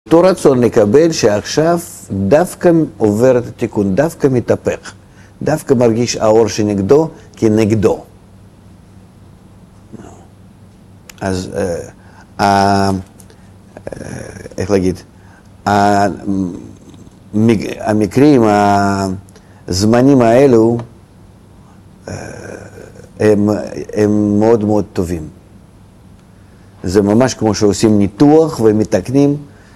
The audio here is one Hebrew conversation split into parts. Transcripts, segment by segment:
אותו רצון לקבל שעכשיו דווקא עובר את התיקון, דווקא מתהפך, דווקא מרגיש האור שנגדו כנגדו. אז איך להגיד, המקרים, הזמנים האלו הם מאוד מאוד טובים. זה ממש כמו שעושים ניתוח ומתקנים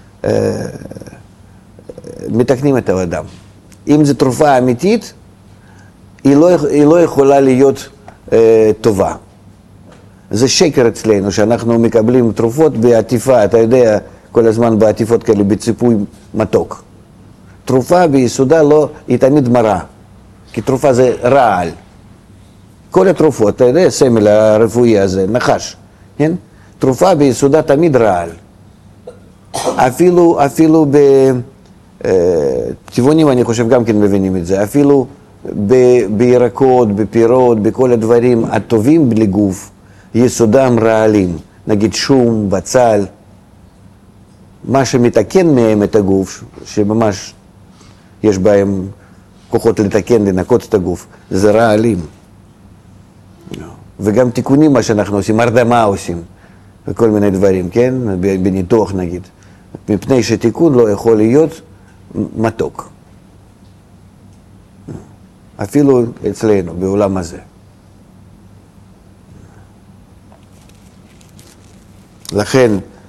את האדם. אם זו תרופה אמיתית, היא לא יכולה להיות טובה. זה שקר אצלנו, שאנחנו מקבלים תרופות בעטיפה, אתה יודע, כל הזמן בעטיפות כאלה, בציפוי מתוק. תרופה ביסודה היא תמיד מרה, כי תרופה זה רעל. כל התרופות, אתה יודע, סמל הרפואי הזה, נחש, כן? תרופה ביסודה תמיד רעל. אפילו בטבעונים, אני חושב, גם כן מבינים את זה, אפילו בירקות, בפירות, בכל הדברים הטובים לגוף, יסודם רעלים, נגיד שום, בצל, מה שמתקן מהם את הגוף, שממש יש בהם כוחות לתקן, לנקות את הגוף, זה רעלים. וגם תיקונים מה שאנחנו עושים, הרדמה עושים, וכל מיני דברים, כן? בניתוח נגיד. מפני שתיקון לא יכול להיות מתוק. אפילו אצלנו, בעולם הזה. לכן,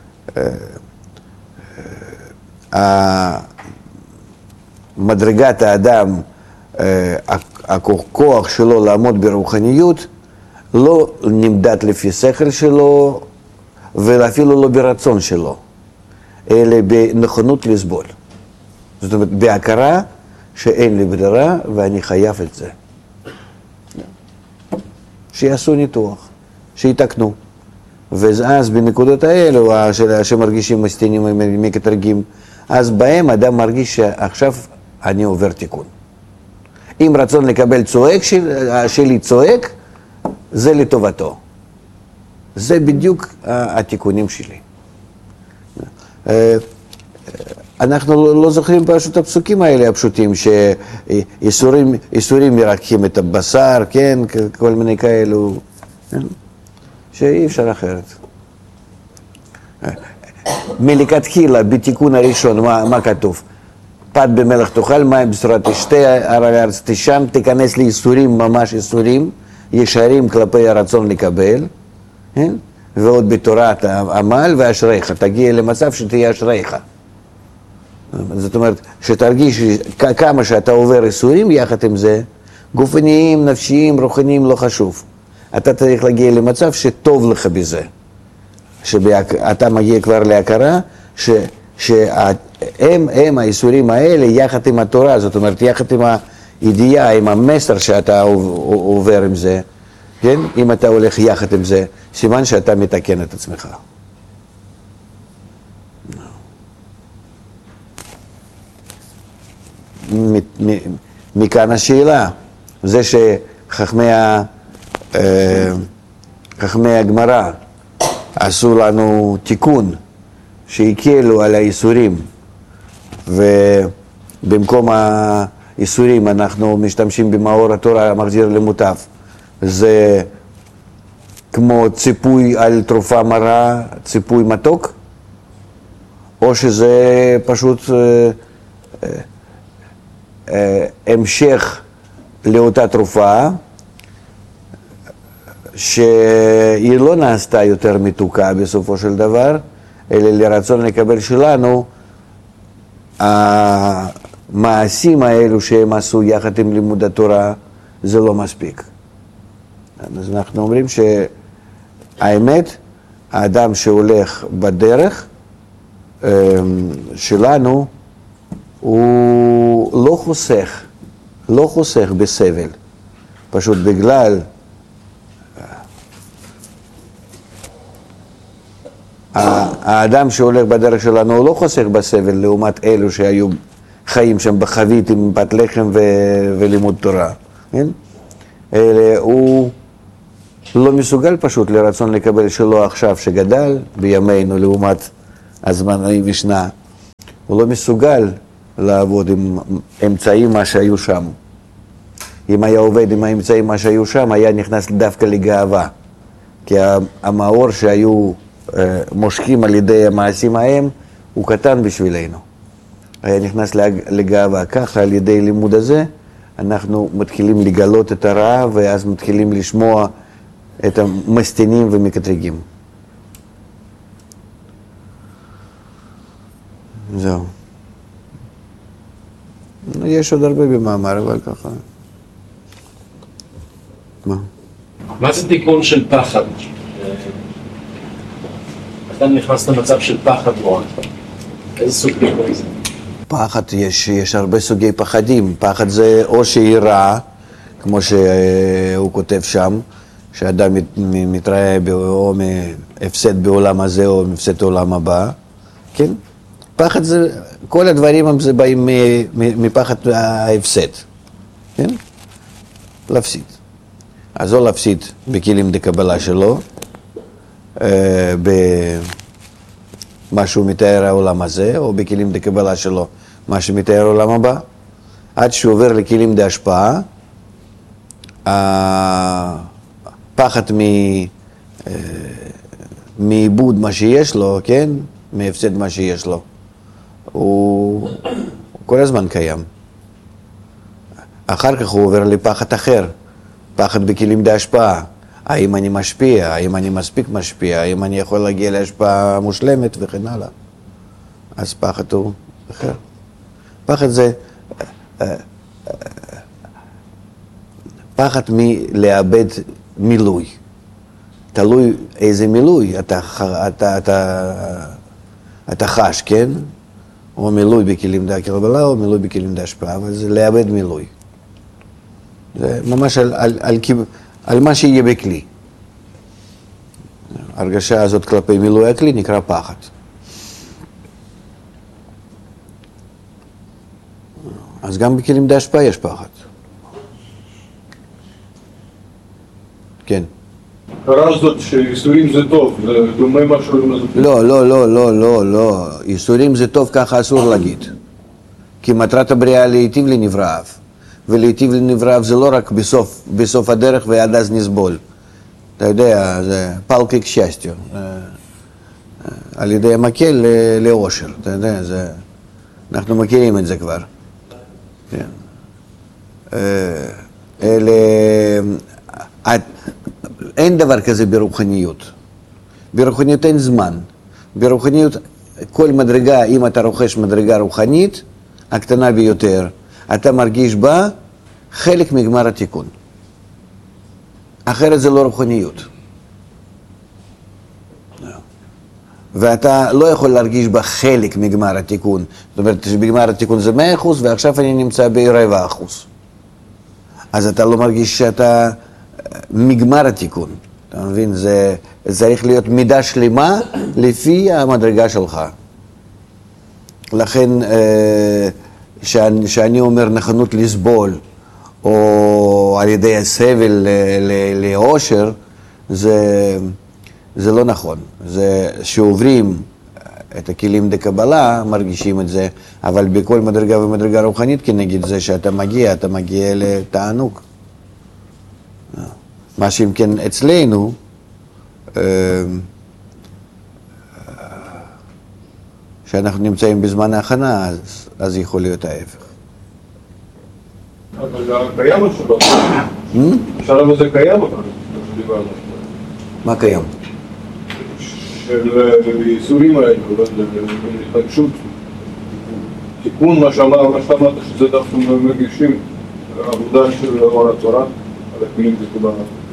מדרגת האדם, הכוח שלו לעמוד ברוחניות, לא נמדד לפי שכל שלו, ואפילו לא ברצון שלו, אלא בנכונות לסבול. זאת אומרת, בהכרה שאין לי ברירה ואני חייב את זה. שיעשו ניתוח, שיתקנו. ואז בנקודות האלו, שמרגישים מסתינים מקטרגים, אז בהם אדם מרגיש שעכשיו אני עובר תיקון. אם רצון לקבל צועק שלי צועק, זה לטובתו. זה בדיוק התיקונים שלי. אנחנו לא זוכרים פשוט הפסוקים האלה הפשוטים, שאיסורים מרקחים את הבשר, כן, כל מיני כאלו, שאי אפשר אחרת. מלכתחילה, בתיקון הראשון, מה כתוב? פת במלח תאכל, מים בשורת תשתה, הר הארץ תשם, תיכנס לאיסורים, ממש איסורים, ישרים כלפי הרצון לקבל, ועוד בתורת עמל ואשריך, תגיע למצב שתהיה אשריך. זאת אומרת, שתרגיש כמה שאתה עובר איסורים, יחד עם זה, גופניים, נפשיים, רוחניים, לא חשוב. אתה צריך להגיע למצב שטוב לך בזה. שאתה מגיע כבר להכרה, שהם האיסורים האלה יחד עם התורה, זאת אומרת, יחד עם הידיעה, עם המסר שאתה עובר עם זה, כן? אם אתה הולך יחד עם זה, סימן שאתה מתקן את עצמך. מכאן השאלה, זה שחכמי הגמרא עשו לנו תיקון, שהקלו על האיסורים, ובמקום האיסורים אנחנו משתמשים במאור התורה המחזיר למוטב. זה כמו ציפוי על תרופה מרה, ציפוי מתוק, או שזה פשוט המשך לאותה תרופה, שהיא לא נעשתה יותר מתוקה בסופו של דבר, אלא לרצון לקבל שלנו, המעשים האלו שהם עשו יחד עם לימוד התורה, זה לא מספיק. אז אנחנו אומרים שהאמת, האדם שהולך בדרך שלנו, הוא לא חוסך בסבל, פשוט בגלל האדם שהולך בדרך שלנו הוא לא חוסך בסבל לעומת אלו שהיו חיים שם בחבית עם פת לחם ולימוד תורה, כן? אלא הוא לא מסוגל פשוט לרצון לקבל שלו עכשיו שגדל בימינו לעומת הזמן המשנה, הוא לא מסוגל לעבוד עם אמצעים מה שהיו שם. אם היה עובד עם האמצעים מה שהיו שם, היה נכנס דווקא לגאווה. כי המאור שהיו מושכים על ידי המעשים ההם, הוא קטן בשבילנו. היה נכנס לגאווה. ככה, על ידי לימוד הזה, אנחנו מתחילים לגלות את הרע, ואז מתחילים לשמוע את המסתינים ומקטרגים. זהו. יש עוד הרבה במאמר, אבל ככה. מה זה תיקון של פחד? אתה נכנס למצב של פחד מאוד. איזה סוג תיקון זה? פחד, יש הרבה סוגי פחדים. פחד זה או שהיא רע, כמו שהוא כותב שם, שאדם מתראה או מהפסד בעולם הזה או מהפסד בעולם הבא. כן? פחד זה, כל הדברים זה באים מפחד ההפסד. כן? להפסיד. אז או להפסיד בכלים דקבלה שלו, במה שהוא מתאר העולם הזה, או בכלים דקבלה שלו, מה שמתאר העולם הבא, עד שהוא עובר לכלים דהשפעה, הפחד מאיבוד מה שיש לו, כן? מהפסד מה שיש לו, הוא כל הזמן קיים. אחר כך הוא עובר לפחד אחר, פחד בכלים דהשפעה. האם אני משפיע, האם אני מספיק משפיע, האם אני יכול להגיע להשפעה מושלמת וכן הלאה. אז פחד הוא אחר. פחד זה פחד מלאבד מילוי. תלוי איזה מילוי אתה חש, כן? או מילוי בכלים דהקבלה או מילוי בכלים דהשפעה, אבל זה לאבד מילוי. זה ממש על מה שיהיה בכלי. הרגשה הזאת כלפי מילוי הכלי נקרא פחד. אז גם בכלים דהשפעה יש פחד. כן. הרע זאת שאיסורים זה טוב, זה דומה משהו לזה. לא. איסורים זה טוב, ככה אסור להגיד. כי מטרת הבריאה להיטיב לנבראיו. ולהיטיב לנבראיו זה לא רק בסוף הדרך ועד אז נסבול. אתה יודע, זה פלקי כשסטיו. על ידי המקל לאושר, אתה יודע, אנחנו מכירים את זה כבר. כן. אין דבר כזה ברוחניות. ברוחניות אין זמן. ברוחניות, כל מדרגה, אם אתה רוכש מדרגה רוחנית, הקטנה ביותר, אתה מרגיש בה חלק מגמר התיקון. אחרת זה לא רוחניות. ואתה לא יכול להרגיש בה חלק מגמר התיקון. זאת אומרת שבגמר התיקון זה 100% ועכשיו אני נמצא ב0.25%. אז אתה לא מרגיש שאתה מגמר התיקון. אתה מבין? זה צריך להיות מידה שלמה לפי המדרגה שלך. לכן שאני אומר נכונות לסבול, או על ידי הסבל לאושר, זה לא נכון. זה שעוברים את הכלים דקבלה, מרגישים את זה, אבל בכל מדרגה ומדרגה רוחנית כנגד זה שאתה מגיע לתענוג. מה שאם כן אצלנו, שאנחנו נמצאים בזמן ההכנה, אז יכול להיות ההפך. אבל קיים או שלא? השלב הזה קיים או לא? מה קיים? של איסורים האלו, להתרגשות, תיקון מה שאמרת שזה דווקא מרגישים עבודה של אור התורה, על הכלים דקבלה.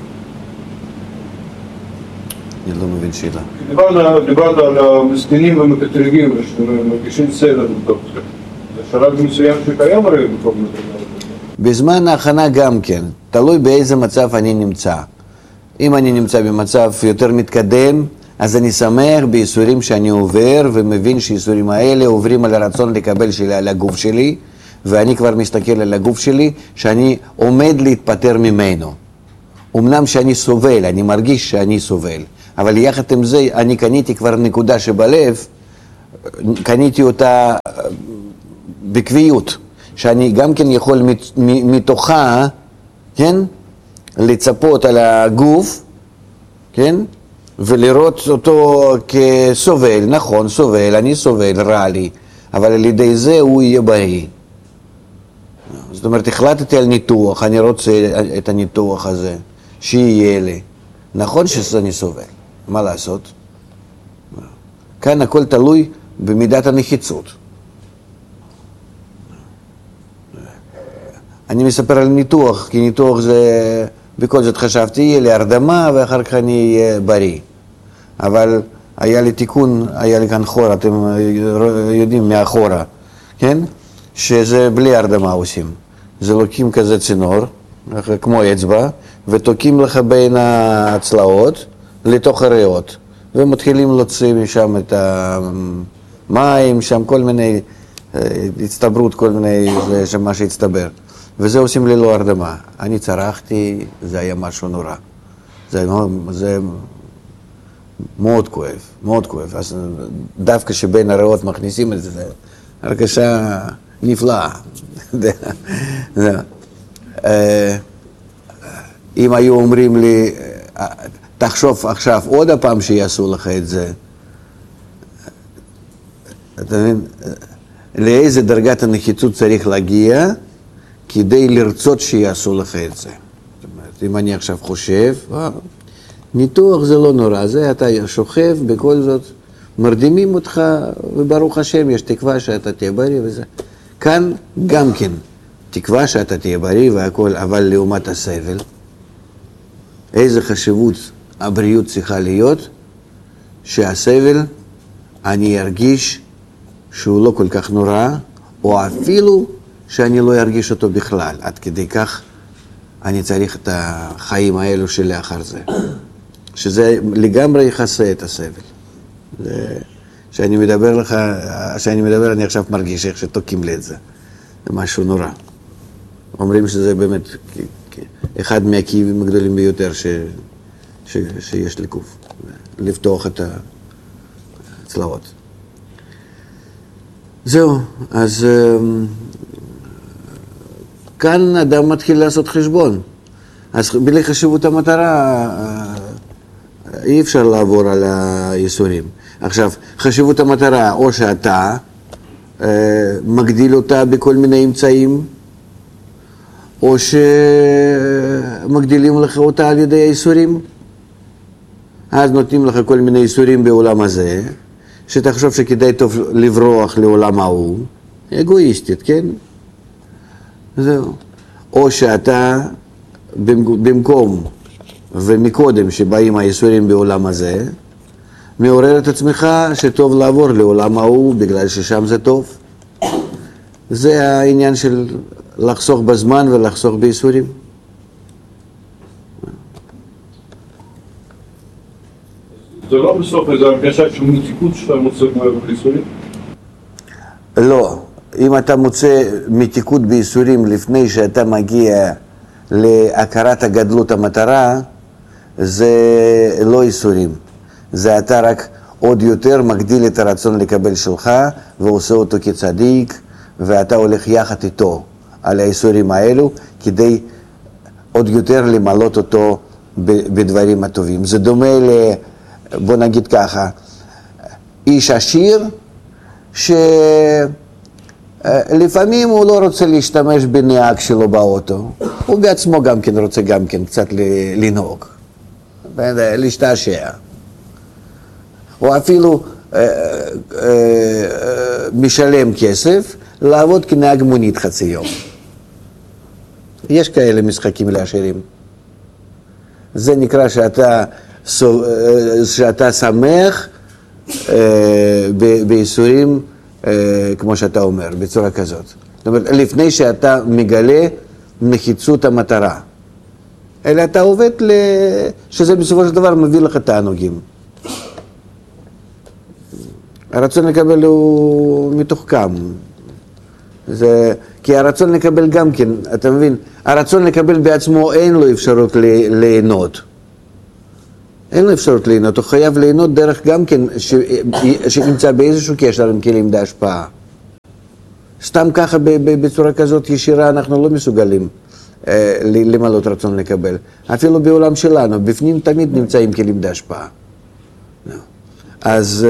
אני לא מבין שאלה. דיברת על המסכנים ומקטרגים, שמרגישים סדר בתוך זה. זה שלב מסוים שקיים הרי בתוך מדרגה. בזמן ההכנה גם כן, תלוי באיזה מצב אני נמצא. אם אני נמצא במצב יותר מתקדם, אז אני שמח בייסורים שאני עובר, ומבין שהייסורים האלה עוברים על הרצון לקבל שלי על הגוף שלי, ואני כבר מסתכל על הגוף שלי, שאני עומד להתפטר ממנו. אמנם שאני סובל, אני מרגיש שאני סובל, אבל יחד עם זה אני קניתי כבר נקודה שבלב, קניתי אותה בקביעות, שאני גם כן יכול מתוכה, כן, לצפות על הגוף, כן, ולראות אותו כסובל, נכון, סובל, אני סובל, רע לי, אבל על ידי זה הוא יהיה בריא. זאת אומרת, החלטתי על ניתוח, אני רוצה את הניתוח הזה, שיהיה לי. נכון שאני סובל, מה לעשות? כאן הכל תלוי במידת הנחיצות. אני מספר על ניתוח, כי ניתוח זה, בכל זאת חשבתי, יהיה לי הרדמה ואחר כך אני אהיה בריא. אבל היה לי תיקון, היה לי כאן חורה, אתם יודעים מהחורה, כן? שזה בלי הרדמה עושים. זה לוקים כזה צינור, כמו אצבע, ותוקים לך בין הצלעות לתוך הריאות, ומתחילים להוציא משם את המים, שם כל מיני, הצטברות, כל מיני, זה מה שהצטבר. וזה עושים ללא הרדמה. אני צרחתי, זה היה משהו נורא. זה מאוד כואב, מאוד כואב. אז דווקא שבין הריאות מכניסים את זה, זה הרגשה נפלאה. אם היו אומרים לי, תחשוב עכשיו עוד הפעם שיעשו לך את זה, אתה מבין, לאיזה דרגת הנחיצות צריך להגיע כדי לרצות שיעשו לך את זה. זאת אומרת, אם אני עכשיו חושב, ניתוח זה לא נורא, זה אתה שוכב, בכל זאת מרדימים אותך, וברוך השם יש תקווה שאתה תהיה בריא וזה. כאן גם כן תקווה שאתה תהיה בריא והכל, אבל לעומת הסבל, איזה חשיבות הבריאות צריכה להיות, שהסבל אני ארגיש שהוא לא כל כך נורא, או אפילו שאני לא ארגיש אותו בכלל. עד כדי כך אני צריך את החיים האלו שלאחר זה. שזה לגמרי יכסה את הסבל. כשאני מדבר לך, כשאני מדבר אני עכשיו מרגיש איך שתוקים לי את זה. זה משהו נורא. אומרים שזה באמת אחד מהכאבים הגדולים ביותר שיש לגוף. לפתוח את הצלעות. זהו, אז כאן אדם מתחיל לעשות חשבון. אז בלי חשיבות המטרה אי אפשר לעבור על הייסורים. עכשיו, חשיבות המטרה, או שאתה מגדיל אותה בכל מיני אמצעים, או שמגדילים לך אותה על ידי הייסורים. אז נותנים לך כל מיני ייסורים בעולם הזה, שתחשוב שכדאי טוב לברוח לעולם ההוא, אגואיסטית, כן? זהו. או שאתה במקום ומקודם שבאים הייסורים בעולם הזה, מעורר את עצמך שטוב לעבור לעולם ההוא בגלל ששם זה טוב. זה העניין של לחסוך בזמן ולחסוך בייסורים. זה לא בסוף איזו הרגשה של מתיקות שאתה מוצא בייסורים? לא. אם אתה מוצא מתיקות בייסורים לפני שאתה מגיע להכרת הגדלות המטרה, זה לא ייסורים. זה אתה רק עוד יותר מגדיל את הרצון לקבל שלך ועושה אותו כצדיק, ואתה הולך יחד איתו על הייסורים האלו כדי עוד יותר למלות אותו בדברים הטובים. זה דומה בוא נגיד ככה, איש עשיר שלפעמים הוא לא רוצה להשתמש בנהג שלו באוטו, הוא בעצמו גם כן רוצה גם כן קצת לנהוג, להשתעשע. או אפילו משלם כסף לעבוד כנהג מונית חצי יום. יש כאלה משחקים לעשירים. זה נקרא שאתה שמח בייסורים, כמו שאתה אומר, בצורה כזאת. זאת אומרת, לפני שאתה מגלה נחיצות המטרה. אלא אתה עובד שזה בסופו של דבר מביא לך תענוגים. הרצון לקבל הוא מתוחכם. כי הרצון לקבל גם כן, אתה מבין, הרצון לקבל בעצמו אין לו אפשרות ליהנות. אין לו אפשרות ליהנות, הוא חייב ליהנות דרך גם כן שנמצא באיזשהו קשר עם כלים בהשפעה. סתם ככה בצורה כזאת ישירה אנחנו לא מסוגלים למלות רצון לקבל. אפילו בעולם שלנו, בפנים תמיד נמצאים כלים בהשפעה. אז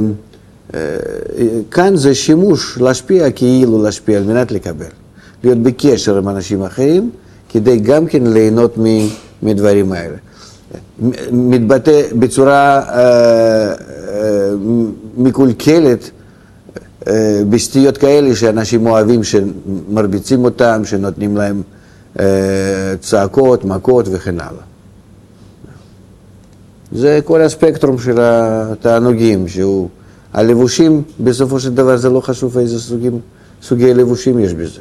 כאן זה שימוש להשפיע כאילו להשפיע על מנת לקבל. להיות בקשר עם אנשים אחרים כדי גם כן ליהנות מדברים האלה. מתבטא בצורה מקולקלת בשטויות כאלה שאנשים אוהבים שמרביצים אותם, שנותנים להם צעקות, מכות וכן הלאה. זה כל הספקטרום של התענוגים, שהוא הלבושים בסופו של דבר זה לא חשוב איזה סוגי לבושים יש בזה.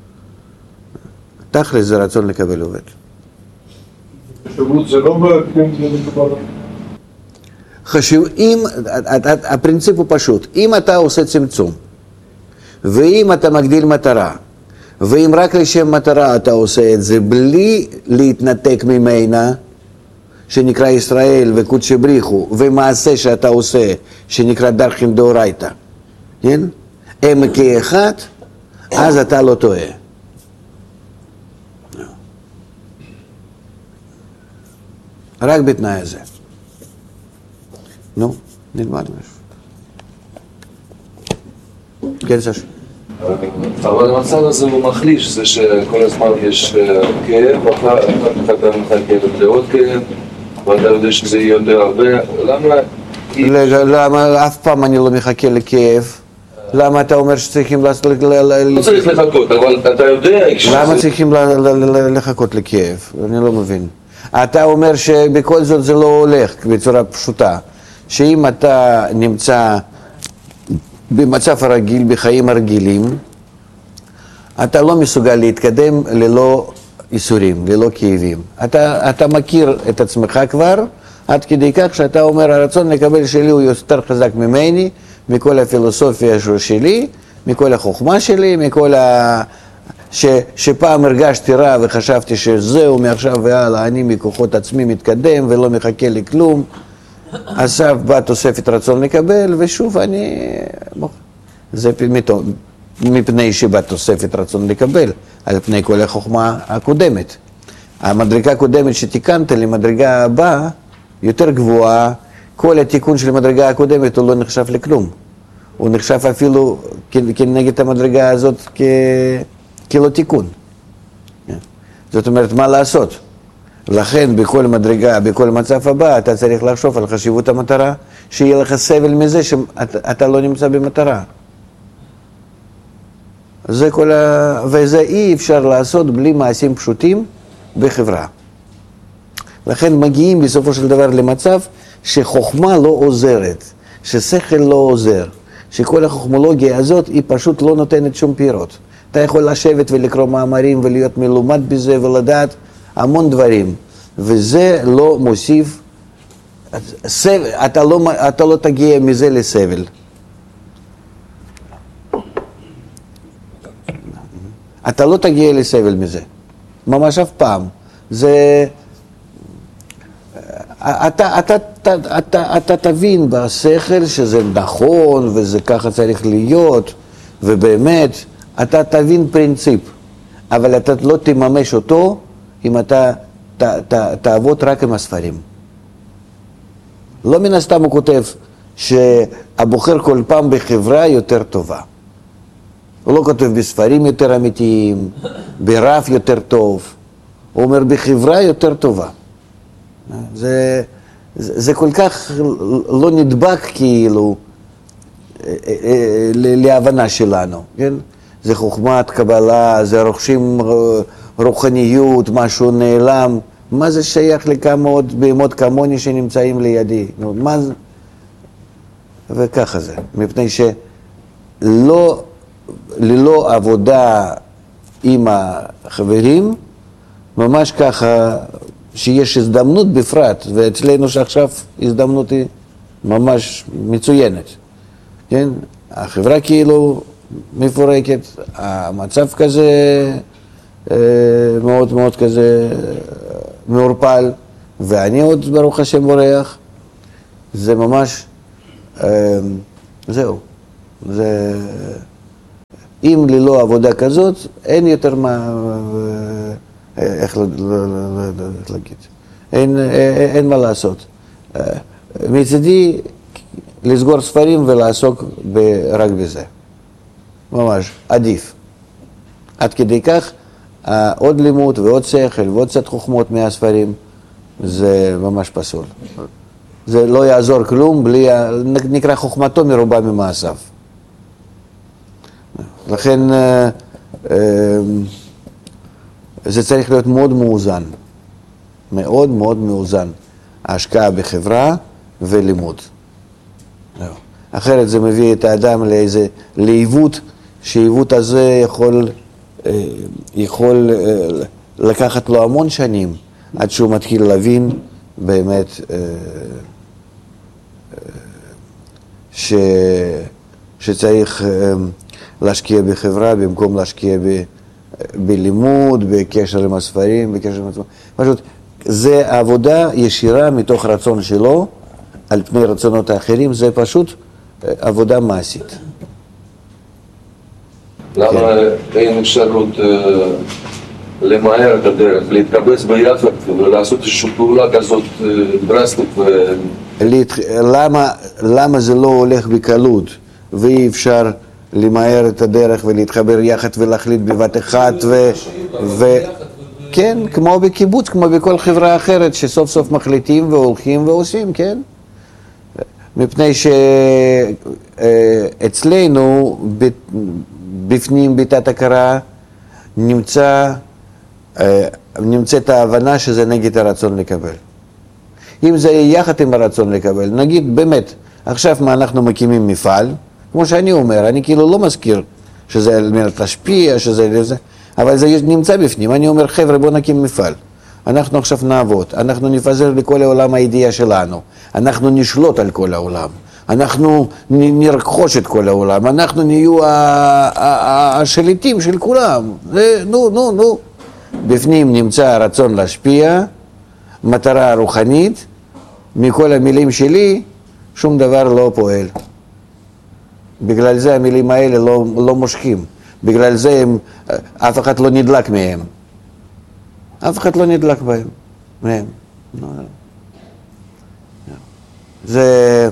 תכל'ס זה רצון לקבל עובד. חשיבות זה לא בפנים זה מקבל. חשוב, הפרינציפ הוא פשוט, אם אתה עושה צמצום, ואם אתה מגדיל מטרה, ואם רק לשם מטרה אתה עושה את זה, בלי להתנתק ממנה, שנקרא ישראל וקודשי בריחו, ומעשה שאתה עושה, שנקרא דרכין דאורייתא, כן? הם כאחד, אז אתה לא טועה. רק בתנאי הזה. נו, נלמד משהו. כן, סש. אבל המצב הזה הוא מחליש, זה שכל הזמן יש כאב, ואחר כך אתה מחכה לעוד כאב, ואתה יודע שזה יהיה יותר הרבה, למה אף פעם אני לא מחכה לכאב? למה אתה אומר שצריכים לעשות... לא צריך לחכות, אבל אתה יודע... למה צריכים לחכות לכאב? אני לא מבין. אתה אומר שבכל זאת זה לא הולך בצורה פשוטה, שאם אתה נמצא במצב הרגיל, בחיים הרגילים, אתה לא מסוגל להתקדם ללא איסורים, ללא כאבים. אתה מכיר את עצמך כבר, עד כדי כך שאתה אומר, הרצון לקבל שלי הוא יותר חזק ממני, מכל הפילוסופיה שלי, מכל החוכמה שלי, מכל שפעם הרגשתי רע וחשבתי שזהו מעכשיו והלאה, אני מכוחות עצמי מתקדם ולא מחכה לכלום. עכשיו בא תוספת רצון לקבל, ושוב אני... זה מפני שבא תוספת רצון לקבל, על פני כל החוכמה הקודמת. המדרגה הקודמת שתיקנת למדרגה הבאה, יותר גבוהה, כל התיקון של המדרגה הקודמת הוא לא נחשב לכלום. הוא נחשב אפילו כנגד המדרגה הזאת כלא תיקון. זאת אומרת, מה לעשות? לכן בכל מדרגה, בכל מצב הבא, אתה צריך לחשוב על חשיבות המטרה, שיהיה לך סבל מזה שאתה לא נמצא במטרה. זה כל וזה אי אפשר לעשות בלי מעשים פשוטים בחברה. לכן מגיעים בסופו של דבר למצב שחוכמה לא עוזרת, ששכל לא עוזר, שכל החוכמולוגיה הזאת היא פשוט לא נותנת שום פירות. אתה יכול לשבת ולקרוא מאמרים ולהיות מלומד בזה ולדעת המון דברים, וזה לא מוסיף, אתה לא תגיע מזה לסבל. אתה לא תגיע לסבל מזה, ממש אף פעם. זה... אתה תבין בשכל שזה נכון וזה ככה צריך להיות, ובאמת אתה תבין פרינציפ, אבל אתה לא תממש אותו אם אתה תעבוד רק עם הספרים. לא מן הסתם הוא כותב שהבוחר כל פעם בחברה יותר טובה. הוא לא כותב בספרים יותר אמיתיים, ברף יותר טוב, הוא אומר בחברה יותר טובה. זה כל כך לא נדבק כאילו להבנה שלנו, כן? זה חוכמת קבלה, זה רוכשים רוחניות, משהו נעלם. מה זה שייך לכמה עוד בהמות כמוני שנמצאים לידי? מה זה? וככה זה, מפני שלא, ללא עבודה עם החברים, ממש ככה שיש הזדמנות בפרט, ואצלנו שעכשיו הזדמנות היא ממש מצוינת, כן? החברה כאילו מפורקת, המצב כזה מאוד מאוד כזה מעורפל, ואני עוד ברוך השם בורח, זה ממש, זהו. זה, אם ללא עבודה כזאת, אין יותר מה, איך להגיד, אין מה לעשות. מצידי, לסגור ספרים ולעסוק רק בזה. ממש, עדיף. עד כדי כך, עוד לימוד ועוד שכל ועוד קצת חוכמות מהספרים, זה ממש פסול. זה לא יעזור כלום, בלי, נקרא חוכמתו מרובה ממעשיו. לכן, זה צריך להיות מאוד מאוזן. מאוד מאוד מאוזן. ההשקעה בחברה ולימוד. אחרת זה מביא את האדם לאיזה לעיוות, שעיוות הזה יכול לקחת לו המון שנים עד שהוא מתחיל להבין באמת שצריך להשקיע בחברה במקום להשקיע בלימוד, בקשר עם הספרים, בקשר עם עצמו. פשוט זה עבודה ישירה מתוך רצון שלו על פני רצונות האחרים, זה פשוט עבודה מעשית. למה אין אפשרות למהר את הדרך, להתקבץ ביחד ולעשות איזושהי פעולה כזאת דרסטית? למה זה לא הולך בקלות ואי אפשר למהר את הדרך ולהתחבר יחד ולהחליט בבת אחת כן, כמו בקיבוץ, כמו בכל חברה אחרת שסוף סוף מחליטים והולכים ועושים, כן? מפני שאצלנו בפנים בתת הכרה נמצאת ההבנה שזה נגד הרצון לקבל. אם זה יחד עם הרצון לקבל, נגיד באמת, עכשיו מה אנחנו מקימים מפעל, כמו שאני אומר, אני כאילו לא מזכיר שזה על מנת להשפיע, שזה זה, אבל זה נמצא בפנים. אני אומר, חבר'ה, בוא נקים מפעל. אנחנו עכשיו נעבוד, אנחנו נפזר לכל העולם הידיעה שלנו, אנחנו נשלוט על כל העולם, אנחנו נרכוש את כל העולם, אנחנו נהיו השליטים של כולם. נו. בפנים נמצא הרצון להשפיע, מטרה רוחנית, מכל המילים שלי שום דבר לא פועל. בגלל זה המילים האלה לא מושכים, בגלל זה אף אחד לא נדלק מהם. אף אחד לא נדלק מהם. זה,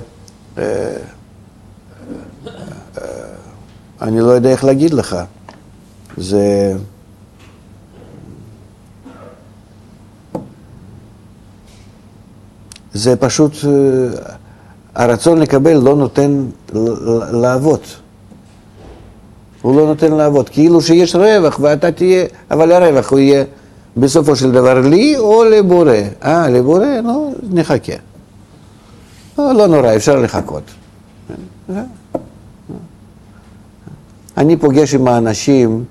אני לא יודע איך להגיד לך. זה פשוט, הרצון לקבל לא נותן לעבוד. הוא לא נותן לעבוד. כאילו שיש רווח ואתה תהיה, אבל הרווח הוא יהיה בסופו של דבר לי או לבורא. לבורא? לא, נחכה. לא נורא, אפשר לחכות. אני פוגש עם האנשים,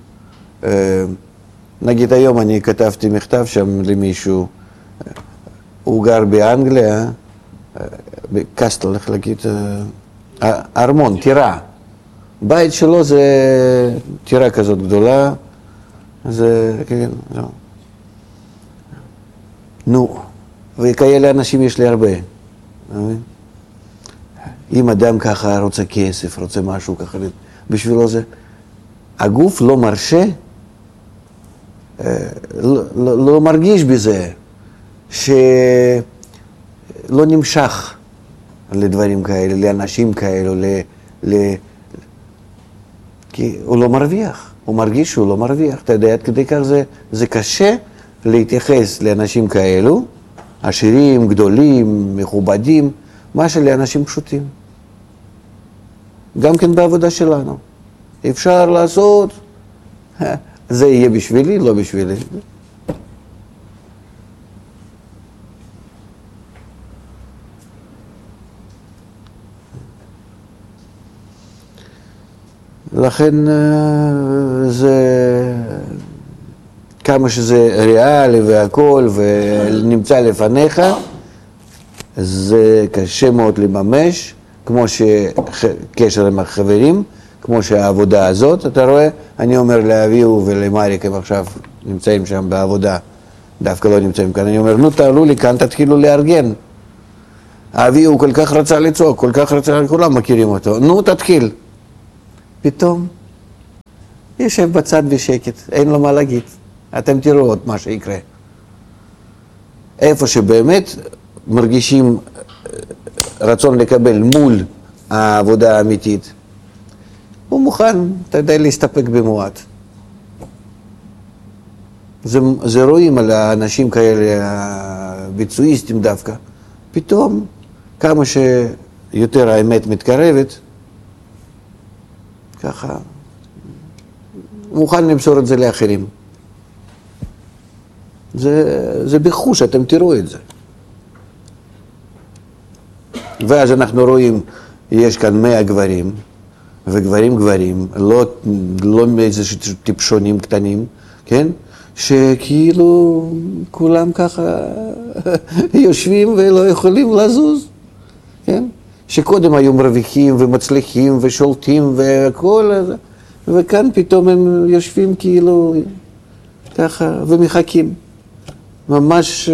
נגיד היום אני כתבתי מכתב שם למישהו, הוא גר באנגליה, בקסטל, איך להגיד, ארמון, טירה. בית שלו זה טירה כזאת גדולה, זה, כן, זהו. נו, וכאלה אנשים יש לי הרבה. אם אדם ככה רוצה כסף, רוצה משהו ככה, בשבילו זה, הגוף לא מרשה, לא מרגיש בזה, שלא נמשך לדברים כאלה, לאנשים כאלו, כי הוא לא מרוויח, הוא מרגיש שהוא לא מרוויח. אתה יודע, עד כדי כך זה קשה להתייחס לאנשים כאלו, עשירים, גדולים, מכובדים, מה שלאנשים פשוטים. גם כן בעבודה שלנו. אפשר לעשות, זה יהיה בשבילי, לא בשבילי. לכן זה, כמה שזה ריאלי והכל ונמצא לפניך, זה קשה מאוד לממש, כמו שקשר עם החברים, כמו שהעבודה הזאת, אתה רואה, אני אומר לאביהו ולמריק, הם עכשיו נמצאים שם בעבודה דווקא לא נמצאים כאן. אני אומר, נו תעלו לי כאן, תתחילו לארגן. אבי הוא כל כך רצה לצעוק, כל כך רצה, כולם מכירים אותו. נו תתחיל. פתאום יושב בצד בשקט, אין לו מה להגיד. אתם תראו עוד מה שיקרה. איפה שבאמת מרגישים רצון לקבל מול העבודה האמיתית, הוא מוכן, אתה יודע, להסתפק במועט. זה רואים על האנשים כאלה, הביצועיסטים דווקא. פתאום, כמה שיותר האמת מתקרבת, ככה, מוכן למסור את זה לאחרים. זה בחוש, אתם תראו את זה. ואז אנחנו רואים, יש כאן 100 גברים, וגברים, לא מאיזה טיפשונים קטנים, כן? שכאילו כולם ככה יושבים ולא יכולים לזוז, כן? שקודם היו מרוויחים ומצליחים ושולטים והכל, וכאן פתאום הם יושבים כאילו ככה ומחכים. ממש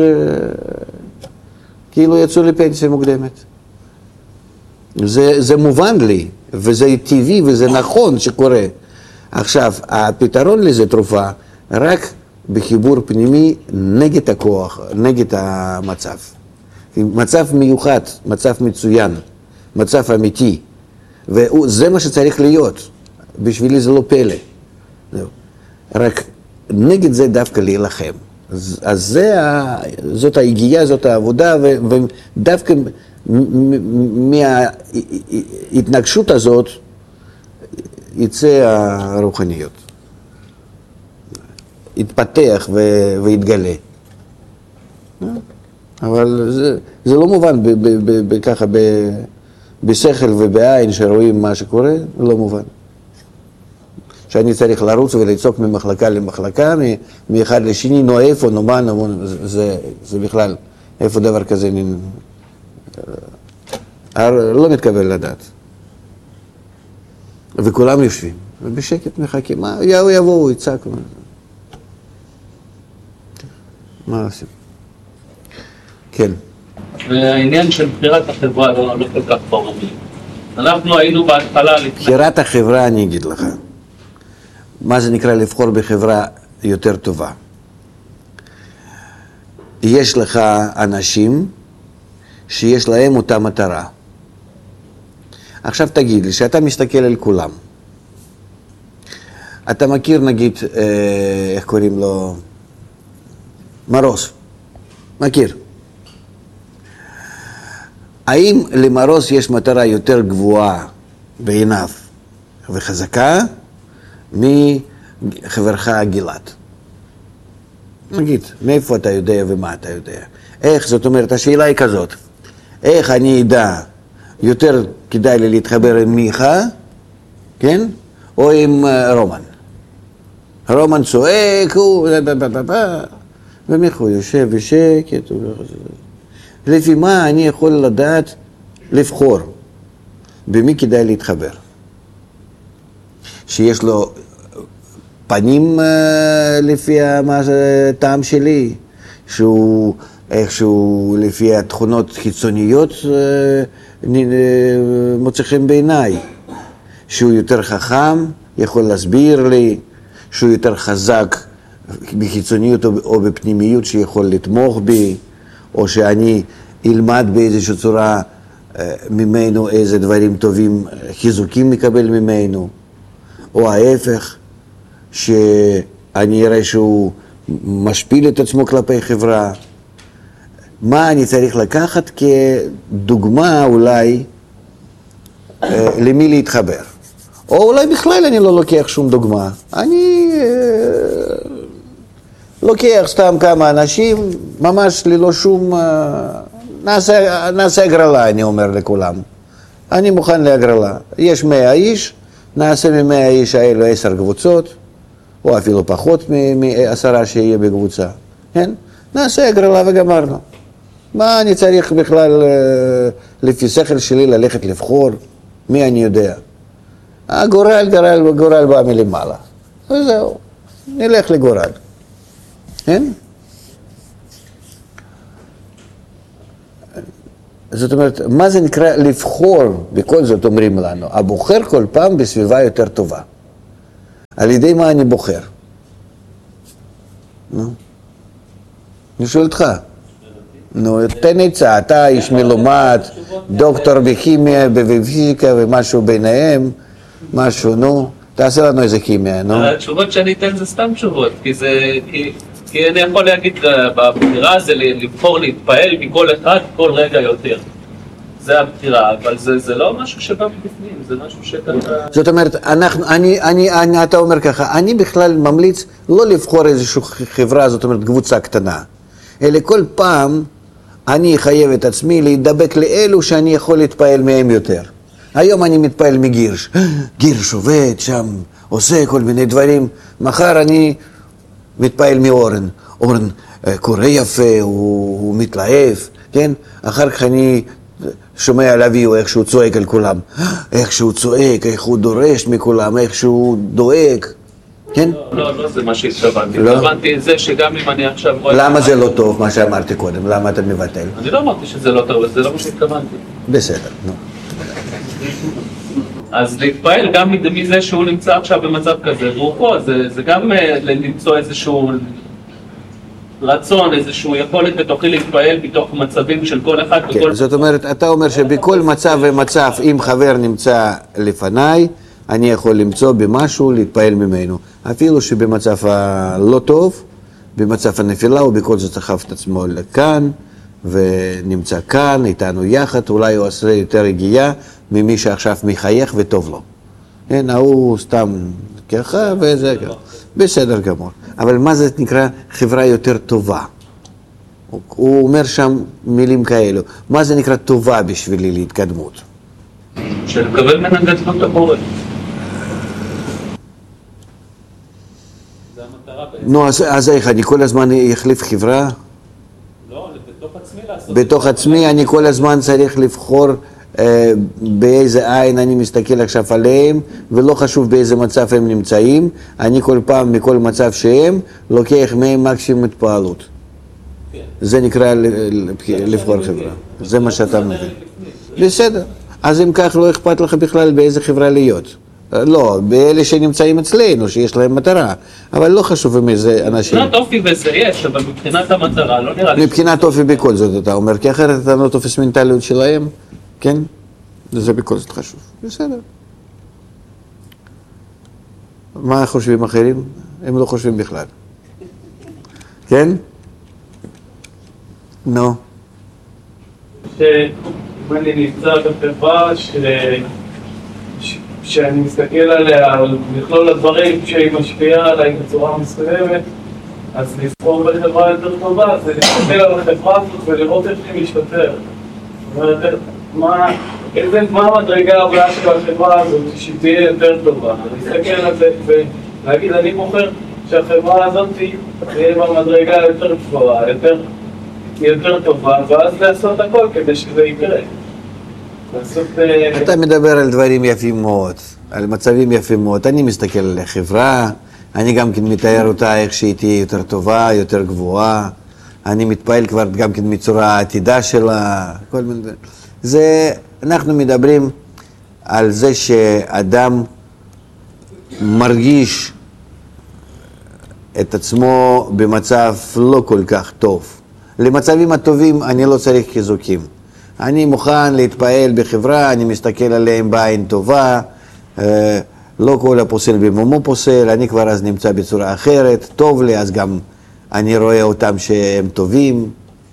כאילו יצאו לפנסיה מוקדמת. זה מובן לי, וזה טבעי וזה נכון שקורה. עכשיו, הפתרון לזה תרופה רק בחיבור פנימי נגד הכוח, נגד המצב. מצב מיוחד, מצב מצוין, מצב אמיתי. וזה מה שצריך להיות. בשבילי זה לא פלא. רק נגד זה דווקא להילחם. אז זאת ההגיעה, זאת העבודה, ודווקא מההתנגשות הזאת יצא הרוחניות. יתפתח ויתגלה. אבל זה לא מובן ככה בשכל ובעין שרואים מה שקורה, לא מובן. שאני צריך לרוץ ולצעוק ממחלקה למחלקה, מאחד לשני, נו איפה, נו מה, זה בכלל, איפה דבר כזה לא מתקבל לדעת. וכולם יושבים, ובשקט מחכים, מה, יבואו, יצעקו. מה עושים? כן. והעניין של בחירת החברה לא כל כך ברור. אנחנו היינו בהתחלה... בחירת החברה, אני אגיד לך. מה זה נקרא לבחור בחברה יותר טובה? יש לך אנשים שיש להם אותה מטרה. עכשיו תגיד לי, שאתה מסתכל על כולם. אתה מכיר נגיד, איך קוראים לו? מרוס. מכיר. האם למרוס יש מטרה יותר גבוהה בעיניו וחזקה מחברך גלעד? נגיד, מאיפה אתה יודע ומה אתה יודע? איך, זאת אומרת, השאלה היא כזאת. איך אני אדע יותר כדאי לי להתחבר עם מיכה, כן? או עם רומן. רומן צועק, ומיכה יושב בשקט. לפי מה אני יכול לדעת לבחור? במי כדאי להתחבר? שיש לו פנים לפי הטעם שלי, שהוא איכשהו לפי התכונות חיצוניות מוצא חן בעיניי, שהוא יותר חכם, יכול להסביר לי, שהוא יותר חזק בחיצוניות או בפנימיות שיכול לתמוך בי, או שאני אלמד באיזושהי צורה ממנו איזה דברים טובים, חיזוקים מקבל ממנו, או ההפך, שאני אראה שהוא משפיל את עצמו כלפי חברה. מה אני צריך לקחת כדוגמה אולי למי להתחבר? או אולי בכלל אני לא לוקח שום דוגמה. אני לוקח סתם כמה אנשים, ממש ללא שום... נעשה הגרלה, אני אומר לכולם. אני מוכן להגרלה. יש 100 איש, נעשה מ100 איש האלו 10 קבוצות, או אפילו פחות מ10 שיהיה בקבוצה. כן? נעשה הגרלה וגמרנו. מה אני צריך בכלל לפי שכל שלי ללכת לבחור? מי אני יודע? הגורל בא מלמעלה. וזהו, נלך לגורל. כן? זאת אומרת, מה זה נקרא לבחור, בכל זאת אומרים לנו, הבוחר כל פעם בסביבה יותר טובה. על ידי מה אני בוחר? נו, אני שואל אותך. נו, תן עצה, אתה איש מלומד, דוקטור בכימיה, בפיזיקה ומשהו ביניהם, משהו, נו, תעשה לנו איזה כימיה, נו. התשובות שאני אתן זה סתם תשובות, כי אני יכול להגיד בבחירה זה לבחור להתפעל מכל אחד כל רגע יותר. זה הבחירה, אבל זה לא משהו שבא מבפנים, זה משהו שככה... זאת אומרת, אתה אומר ככה, אני בכלל ממליץ לא לבחור איזושהי חברה, זאת אומרת קבוצה קטנה, אלא כל פעם אני אחייב את עצמי להידבק לאלו שאני יכול להתפעל מהם יותר. היום אני מתפעל מגירש, גירש עובד שם, עושה כל מיני דברים, מחר אני מתפעל מאורן, אורן קורא יפה, הוא מתלהב, כן? אחר כך אני שומע על אביו איך שהוא צועק על כולם, איך שהוא צועק, איך הוא דורש מכולם, איך שהוא דואג, כן? לא זה מה שהתכוונתי, התכוונתי את זה שגם אם אני עכשיו... למה זה לא טוב, מה שאמרתי קודם? למה אתה מבטל? אני לא אמרתי שזה לא טוב, זה לא מה שהתכוונתי. בסדר, נו. אז להתפעל גם מזה שהוא נמצא עכשיו במצב כזה, רוחו, זה גם למצוא איזשהו רצון, איזשהו יכולת בתוכי להתפעל בתוך מצבים של כל אחד. כן, זאת אומרת, אתה אומר שבכל מצב ומצב, אם חבר נמצא לפניי, אני יכול למצוא במשהו להתפעל ממנו. אפילו שבמצב הלא טוב, במצב הנפילה, הוא בכל זאת סחב את עצמו לכאן, ונמצא כאן, איתנו יחד, אולי הוא עושה יותר רגיעה ממי שעכשיו מחייך וטוב לו. כן, הוא סתם ככה וזה ככה. בסדר גמור. אבל מה זה נקרא חברה יותר טובה? הוא אומר שם מילים כאלו. מה זה נקרא טובה בשבילי להתקדמות? שלקבל מן הגדלות הבורא. זה המטרה בעצם. נו, אז איך, אני כל הזמן אחליף חברה? לא, בתוך עצמי לעשות. בתוך עצמי אני כל הזמן צריך לבחור באיזה עין אני מסתכל עכשיו עליהם, ולא חשוב באיזה מצב הם נמצאים, אני כל פעם מכל מצב שהם לוקח מהם מקסימום התפעלות. זה נקרא לבחור חברה, זה מה שאתה מבין. בסדר, אז אם כך לא אכפת לך בכלל באיזה חברה להיות. לא, באלה שנמצאים אצלנו, שיש להם מטרה, אבל לא חשוב עם איזה אנשים. מבחינת אופי וזה יש, אבל מבחינת המטרה לא נראה לי. מבחינת אופי בכל זאת אתה אומר, כי אחרת אתה לא תופס מנטליות שלהם, כן? זה בכל זאת חשוב. בסדר. מה חושבים אחרים? הם לא חושבים בכלל. כן? נו. אם אני נמצא בחברה שאני מסתכל עליה, על מכלול הדברים שהיא משפיעה עליי בצורה מסוימת, אז לבחור בחברה יותר טובה, זה להסתכל על החברה הזאת ולראות איך היא משתפר. זאת אומרת, מה המדרגה הבאה של החברה הזאת שהיא תהיה יותר טובה? להסתכל על זה ולהגיד, אני בוחר שהחברה הזאת תהיה במדרגה יותר גבוהה, יותר טובה, ואז לעשות הכל כדי שזה יקרה. אתה מדבר על דברים יפים מאוד, על מצבים יפים מאוד. אני מסתכל על החברה, אני גם כן מתאר אותה איך שהיא תהיה יותר טובה, יותר גבוהה. אני מתפעל כבר גם כן מצורה העתידה שלה, כל מיני דברים. אנחנו מדברים על זה שאדם מרגיש את עצמו במצב לא כל כך טוב. למצבים הטובים אני לא צריך חיזוקים. אני מוכן להתפעל בחברה, אני מסתכל עליהם בעין טובה, לא כל הפוסל במומו פוסל, אני כבר אז נמצא בצורה אחרת, טוב לי, אז גם אני רואה אותם שהם טובים,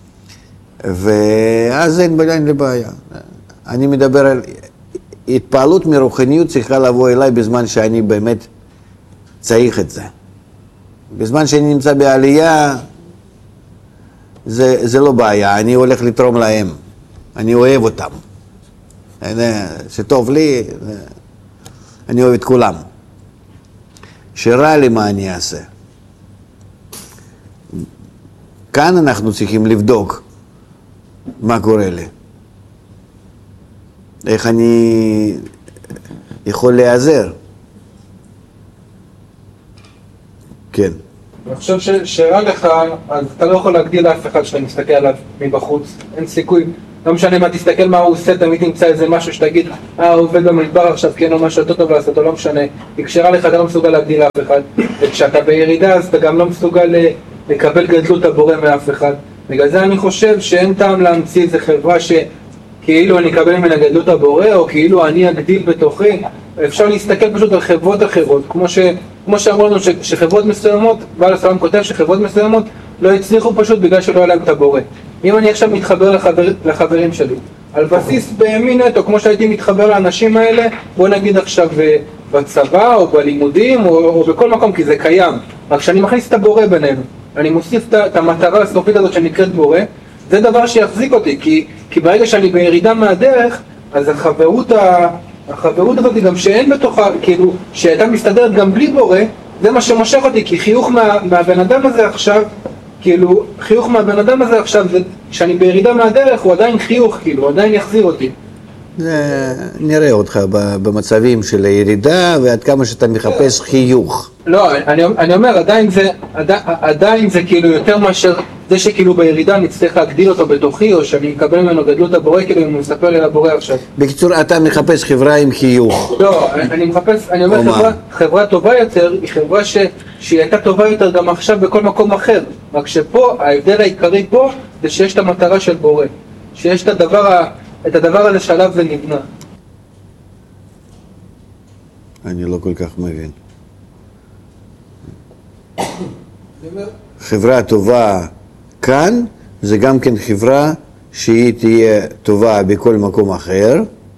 ואז אין לי בעיה. אני מדבר על התפעלות מרוחניות צריכה לבוא אליי בזמן שאני באמת צריך את זה. בזמן שאני נמצא בעלייה, זה לא בעיה, אני הולך לתרום להם, אני אוהב אותם. שטוב לי, אני אוהב את כולם. שרע לי מה אני אעשה. כאן אנחנו צריכים לבדוק מה קורה לי. איך אני יכול להיעזר. כן. אני חושב שרע לך, אז אתה לא יכול להגדיל לאף אחד שאתה מסתכל עליו מבחוץ. אין סיכוי לא משנה מה תסתכל מה הוא עושה, תמיד תמצא איזה משהו שתגיד, הוא עובד במדבר עכשיו, כן, או משהו יותר טוב לעשות, או לא משנה. היא קשרה לך, אתה לא מסוגל להגדיל לאף אחד. וכשאתה בירידה, אז אתה גם לא מסוגל לקבל גדלות הבורא מאף אחד. בגלל זה אני חושב שאין טעם להמציא איזה חברה שכאילו אני אקבל ממנה גדלות הבורא, או כאילו אני אגדיל בתוכי. אפשר להסתכל פשוט על חברות אחרות, כמו שאמרו לנו שחברות מסוימות, בעל הסלם כותב שחברות מסוימות לא הצליחו פשוט בגלל שלא היה להם את הבורא. אם אני עכשיו מתחבר לחברים שלי, על בסיס בימין נטו, כמו שהייתי מתחבר לאנשים האלה, בוא נגיד עכשיו בצבא או בלימודים או בכל מקום, כי זה קיים. רק שאני מכניס את הבורא בינינו, אני מוסיף את המטרה הסופית הזאת שנקראת בורא, זה דבר שיחזיק אותי, כי ברגע שאני בירידה מהדרך, אז החברות הזאת גם שאין בתוכה, כאילו, שהייתה מסתדרת גם בלי בורא, זה מה שמושך אותי, כי חיוך מהבן אדם הזה עכשיו, כאילו, חיוך מהבן אדם הזה עכשיו, כשאני בירידה מהדרך, הוא עדיין חיוך, כאילו, הוא עדיין יחזיר אותי. נראה אותך במצבים של הירידה, ועד כמה שאתה מחפש חיוך. לא, אני אומר, עדיין זה כאילו יותר מאשר זה שכאילו בירידה אני צריך להגדיל אותו בתוכי, או שאני אקבל ממנו גדלות הבורא, כאילו אם הוא מספר לי על הבורא עכשיו. בקיצור, אתה מחפש חברה עם חיוך. לא, אני אומר חברה טובה יותר, היא חברה שהיא הייתה טובה יותר גם עכשיו בכל מקום אחר. רק שפה, ההבדל העיקרי פה, זה שיש את המטרה של בורא. שיש את הדבר הזה שעליו זה נבנה. אני לא כל כך מבין. חברה טובה כאן, זה גם כן חברה שהיא תהיה טובה בכל מקום אחר,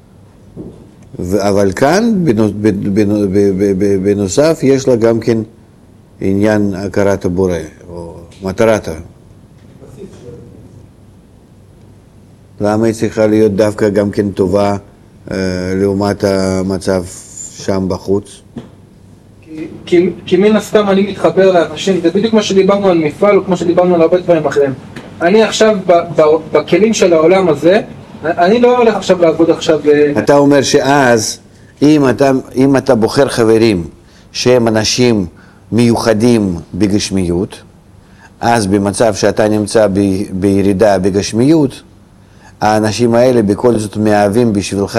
אבל כאן בנוסף יש לה גם כן עניין הכרת הבורא, או מטרת. למה היא צריכה להיות דווקא גם כן טובה לעומת המצב שם בחוץ? כי מן הסתם אני מתחבר לאנשים, זה בדיוק מה שדיברנו על מפעל, או כמו שדיברנו על הרבה דברים אחרים. אני עכשיו בכלים של העולם הזה, אני לא הולך עכשיו לעבוד עכשיו... אתה אומר שאז, אם אתה בוחר חברים שהם אנשים מיוחדים בגשמיות, אז במצב שאתה נמצא בירידה בגשמיות, האנשים האלה בכל זאת מהווים בשבילך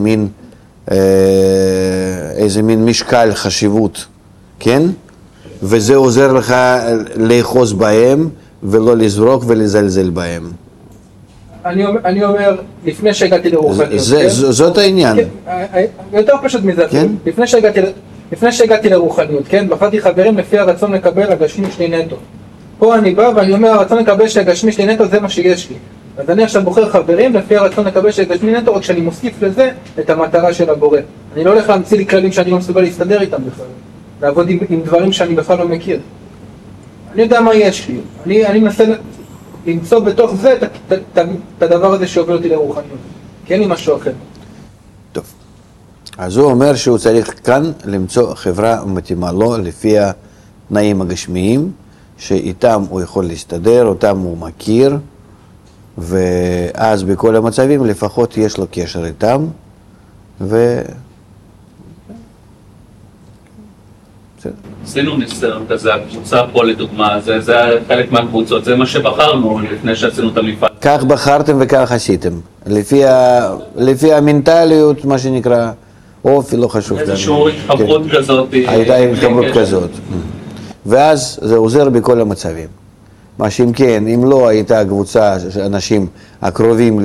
איזה מין משקל חשיבות, כן? וזה עוזר לך לאחוז בהם ולא לזרוק ולזלזל בהם. אני אומר, לפני שהגעתי לרוחניות, זאת העניין. יותר פשוט מזה, לפני שהגעתי לרוחניות, כן? בחרתי חברים לפי הרצון לקבל הגשמי שלי נטו. פה אני בא ואני אומר, הרצון לקבל שהגשמי שלי נטו זה מה שיש לי. אז אני עכשיו בוחר חברים לפי הרצון לקבל שהגשמי נטו, רק שאני מוסיף לזה את המטרה של הבורא. אני לא הולך להמציא לי כללים שאני לא מסוגל להסתדר איתם בכלל. לעבוד עם דברים שאני בכלל לא מכיר. אני יודע מה יש לי. אני מנסה למצוא בתוך זה את הדבר הזה שיוביל אותי לרוחניות. כי אין לי משהו אחר. טוב. אז הוא אומר שהוא צריך כאן למצוא חברה מתאימה לו לפי התנאים הגשמיים, שאיתם הוא יכול להסתדר, אותם הוא מכיר, ואז בכל המצבים לפחות יש לו קשר איתם, עשינו ניסיון כזה, הקבוצה פה לדוגמה, זה חלק מהקבוצות, זה מה שבחרנו לפני שעשינו את המפעל. כך בחרתם וכך עשיתם, לפי המנטליות, מה שנקרא, אופי, לא חשוב. איזושהי התחברות כזאת. הייתה התחברות כזאת. ואז זה עוזר בכל המצבים. מה שאם כן, אם לא הייתה קבוצה של אנשים הקרובים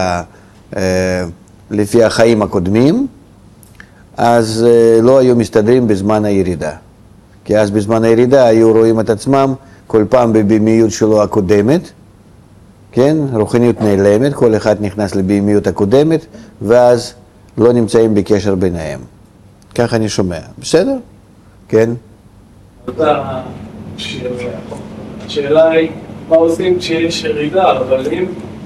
לפי החיים הקודמים, אז לא היו מסתדרים בזמן הירידה. כי אז בזמן הירידה היו רואים את עצמם כל פעם בבימיות שלו הקודמת, כן? רוחניות נעלמת, כל אחד נכנס לבימיות הקודמת, ואז לא נמצאים בקשר ביניהם. כך אני שומע. בסדר? כן? השאלה היא, מה עושים כשיש ירידה, אבל אם